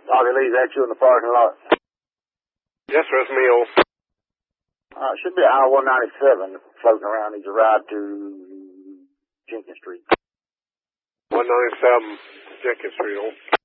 Bobby Lee, that's you in the parking lot? Yes, sir, it's me, old. It should be I-197 floating around. Needs a ride to Jenkins Street. 197 Jenkins Street, old.